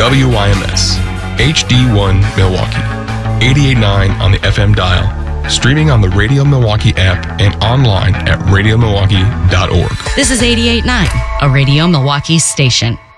WYMS, HD1 Milwaukee, 88.9 on the FM dial, streaming on the Radio Milwaukee app and online at radiomilwaukee.org. This is 88.9, a Radio Milwaukee station.